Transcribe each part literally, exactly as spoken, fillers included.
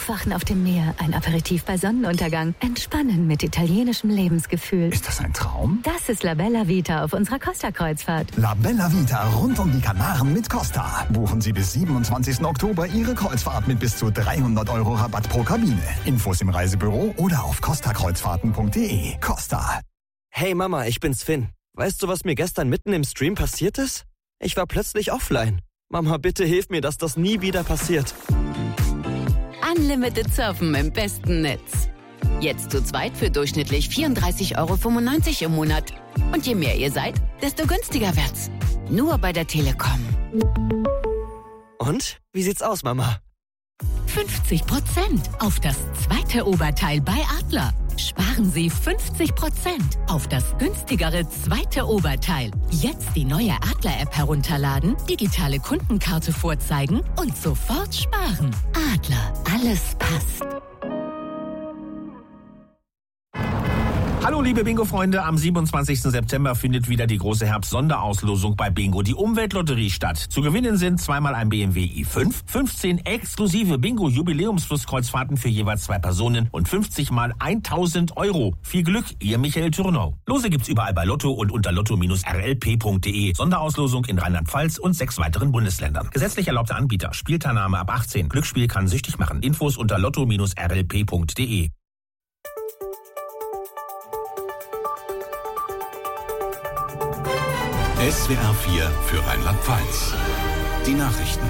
Aufwachen auf dem Meer, ein Aperitif bei Sonnenuntergang. Entspannen mit italienischem Lebensgefühl. Ist das ein Traum? Das ist La Bella Vita auf unserer Costa-Kreuzfahrt. La Bella Vita rund um die Kanaren mit Costa. Buchen Sie bis siebenundzwanzigsten Oktober Ihre Kreuzfahrt mit bis zu dreihundert Euro Rabatt pro Kabine. Infos im Reisebüro oder auf costa kreuzfahrten punkt de. Costa. Hey Mama, ich bin's Finn. Weißt du, was mir gestern mitten im Stream passiert ist? Ich war plötzlich offline. Mama, bitte hilf mir, dass das nie wieder passiert. Unlimited Surfen im besten Netz. Jetzt zu zweit für durchschnittlich vierunddreißig Euro fünfundneunzig im Monat. Und je mehr ihr seid, desto günstiger wird's. Nur bei der Telekom. Und? Wie sieht's aus, Mama? fünfzig Prozent auf das zweite Oberteil bei Adler. Sparen Sie fünfzig Prozent auf das günstigere zweite Oberteil. Jetzt die neue Adler-App herunterladen, digitale Kundenkarte vorzeigen und sofort sparen. Adler, alles passt. Hallo liebe Bingo-Freunde, am siebenundzwanzigsten September findet wieder die große Herbst-Sonderauslosung bei Bingo, die Umweltlotterie, statt. Zu gewinnen sind zweimal ein B M W i fünf, fünfzehn exklusive Bingo-Jubiläumsflusskreuzfahrten für jeweils zwei Personen und fünfzig mal tausend Euro. Viel Glück, Ihr Michael Thürnau. Lose gibt's überall bei Lotto und unter lotto Bindestrich r l p punkt de. Sonderauslosung in Rheinland-Pfalz und sechs weiteren Bundesländern. Gesetzlich erlaubter Anbieter. Spielteilnahme ab achtzehn. Glücksspiel kann süchtig machen. Infos unter lotto Bindestrich r l p punkt de. S W R vier für Rheinland-Pfalz. Die Nachrichten.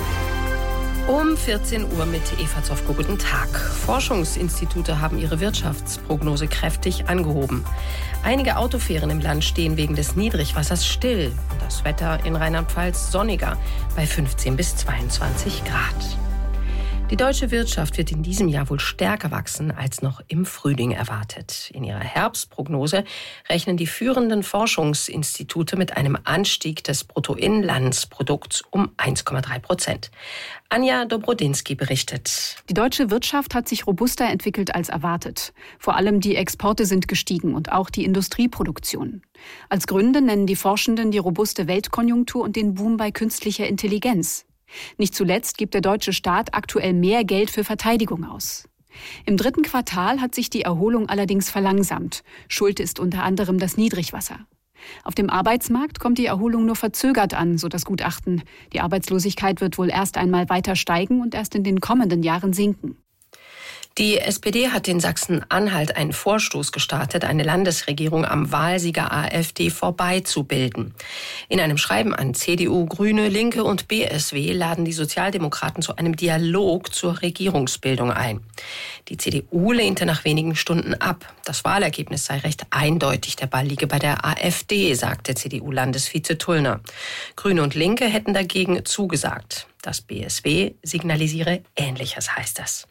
Um vierzehn Uhr mit Eva Zofko. Guten Tag. Forschungsinstitute haben ihre Wirtschaftsprognose kräftig angehoben. Einige Autofähren im Land stehen wegen des Niedrigwassers still. Das Wetter in Rheinland-Pfalz sonniger bei fünfzehn bis zweiundzwanzig Grad. Die deutsche Wirtschaft wird in diesem Jahr wohl stärker wachsen als noch im Frühling erwartet. In ihrer Herbstprognose rechnen die führenden Forschungsinstitute mit einem Anstieg des Bruttoinlandsprodukts um eins Komma drei Prozent. Anja Dobrodinsky berichtet. Die deutsche Wirtschaft hat sich robuster entwickelt als erwartet. Vor allem die Exporte sind gestiegen und auch die Industrieproduktion. Als Gründe nennen die Forschenden die robuste Weltkonjunktur und den Boom bei künstlicher Intelligenz. Nicht zuletzt gibt der deutsche Staat aktuell mehr Geld für Verteidigung aus. Im dritten Quartal hat sich die Erholung allerdings verlangsamt. Schuld ist unter anderem das Niedrigwasser. Auf dem Arbeitsmarkt kommt die Erholung nur verzögert an, so das Gutachten. Die Arbeitslosigkeit wird wohl erst einmal weiter steigen und erst in den kommenden Jahren sinken. Die S P D hat in Sachsen-Anhalt einen Vorstoß gestartet, eine Landesregierung am Wahlsieger AfD vorbeizubilden. In einem Schreiben an C D U, Grüne, Linke und B S W laden die Sozialdemokraten zu einem Dialog zur Regierungsbildung ein. Die C D U lehnte nach wenigen Stunden ab. Das Wahlergebnis sei recht eindeutig, der Ball liege bei der AfD, sagte C D U-Landesvize Tullner. Grüne und Linke hätten dagegen zugesagt. Das B S W signalisiere Ähnliches, heißt es.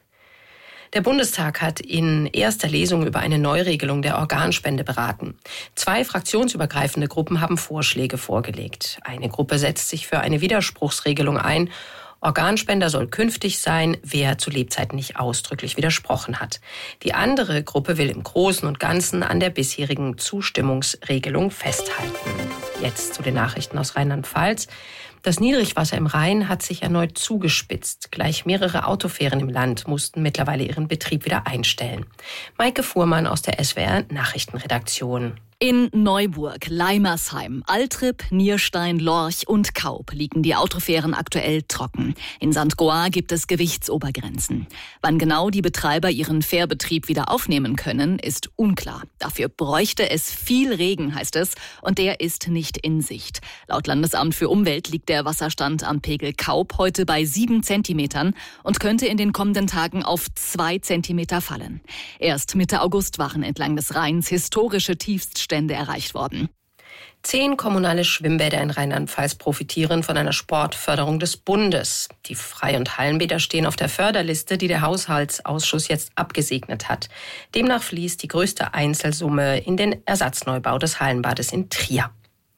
Der Bundestag hat in erster Lesung über eine Neuregelung der Organspende beraten. Zwei fraktionsübergreifende Gruppen haben Vorschläge vorgelegt. Eine Gruppe setzt sich für eine Widerspruchsregelung ein. Organspender soll künftig sein, wer zu Lebzeiten nicht ausdrücklich widersprochen hat. Die andere Gruppe will im Großen und Ganzen an der bisherigen Zustimmungsregelung festhalten. Jetzt zu den Nachrichten aus Rheinland-Pfalz. Das Niedrigwasser im Rhein hat sich erneut zugespitzt. Gleich mehrere Autofähren im Land mussten mittlerweile ihren Betrieb wieder einstellen. Maike Fuhrmann aus der S W R Nachrichtenredaktion. In Neuburg, Leimersheim, Altrip, Nierstein, Lorch und Kaup liegen die Autofähren aktuell trocken. In Sankt Goar gibt es Gewichtsobergrenzen. Wann genau die Betreiber ihren Fährbetrieb wieder aufnehmen können, ist unklar. Dafür bräuchte es viel Regen, heißt es, und der ist nicht in Sicht. Laut Landesamt für Umwelt liegt der Wasserstand am Pegel Kaup heute bei sieben Zentimetern und könnte in den kommenden Tagen auf zwei Zentimeter fallen. Erst Mitte August waren entlang des Rheins historische Tiefststände erreicht worden. Zehn kommunale Schwimmbäder in Rheinland-Pfalz profitieren von einer Sportförderung des Bundes. Die Freie- und Hallenbäder stehen auf der Förderliste, die der Haushaltsausschuss jetzt abgesegnet hat. Demnach fließt die größte Einzelsumme in den Ersatzneubau des Hallenbades in Trier.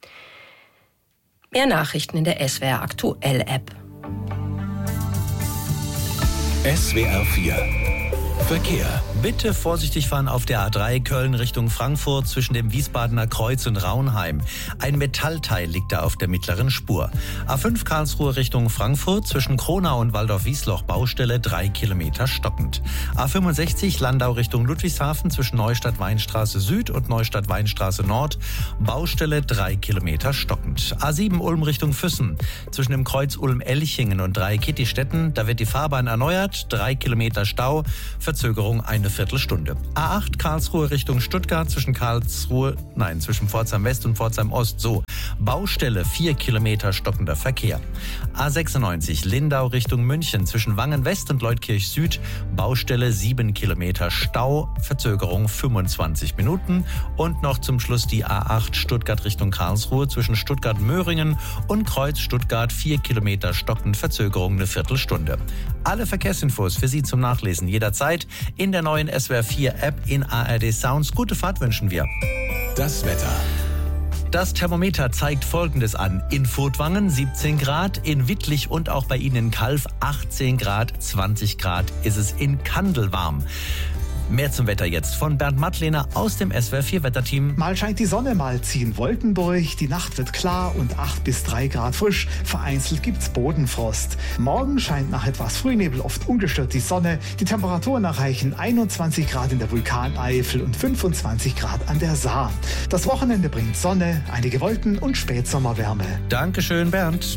Mehr Nachrichten in der S W R Aktuell App. S W R vier Verkehr. Bitte vorsichtig fahren auf der A drei Köln Richtung Frankfurt zwischen dem Wiesbadener Kreuz und Raunheim. Ein Metallteil liegt da auf der mittleren Spur. A fünf Karlsruhe Richtung Frankfurt zwischen Kronau und Waldorf-Wiesloch Baustelle drei Kilometer stockend. A fünfundsechzig Landau Richtung Ludwigshafen zwischen Neustadt-Weinstraße Süd und Neustadt-Weinstraße Nord Baustelle drei Kilometer stockend. A sieben Ulm Richtung Füssen zwischen dem Kreuz Ulm-Elchingen und Dreieckittistetten, da wird die Fahrbahn erneuert, drei Kilometer Stau, Verzögerung eine Viertelstunde. A acht Karlsruhe Richtung Stuttgart zwischen Karlsruhe, nein, zwischen Pforzheim West und Pforzheim Ost, so. Baustelle vier Kilometer stockender Verkehr. A sechsundneunzig Lindau Richtung München zwischen Wangen West und Leutkirch Süd, Baustelle sieben Kilometer Stau, Verzögerung fünfundzwanzig Minuten. Und noch zum Schluss die A acht Stuttgart Richtung Karlsruhe zwischen Stuttgart-Möhringen und Kreuz Stuttgart vier Kilometer stockend, Verzögerung eine Viertelstunde. Alle Verkehrsinfos für Sie zum Nachlesen jederzeit in der neuen S W R vier App in A R D Sounds. Gute Fahrt wünschen wir. Das Wetter. Das Thermometer zeigt Folgendes an. In Furtwangen siebzehn Grad, in Wittlich und auch bei Ihnen in Calw achtzehn Grad, zwanzig Grad ist es in Kandel warm. Mehr zum Wetter jetzt von Bernd Mattlehner aus dem S W R vier Wetterteam. Mal scheint die Sonne, mal ziehen Wolken durch. Die Nacht wird klar und acht bis drei Grad frisch. Vereinzelt gibt's Bodenfrost. Morgen scheint nach etwas Frühnebel oft ungestört die Sonne. Die Temperaturen erreichen einundzwanzig Grad in der Vulkaneifel und fünfundzwanzig Grad an der Saar. Das Wochenende bringt Sonne, einige Wolken und Spätsommerwärme. Dankeschön, Bernd.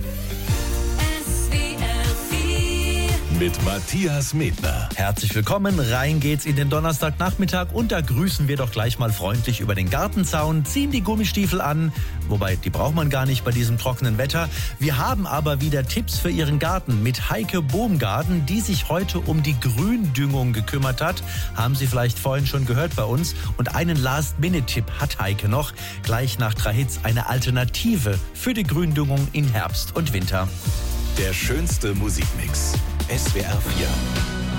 Mit Matthias Medner. Herzlich willkommen, rein geht's in den Donnerstagnachmittag und da grüßen wir doch gleich mal freundlich über den Gartenzaun, ziehen die Gummistiefel an, wobei die braucht man gar nicht bei diesem trockenen Wetter. Wir haben aber wieder Tipps für Ihren Garten mit Heike Bohmgarten, die sich heute um die Gründüngung gekümmert hat. Haben Sie vielleicht vorhin schon gehört bei uns. Und einen Last-Minute-Tipp hat Heike noch, gleich nach drei Hits eine Alternative für die Gründüngung in Herbst und Winter. Der schönste Musikmix. S W R vier.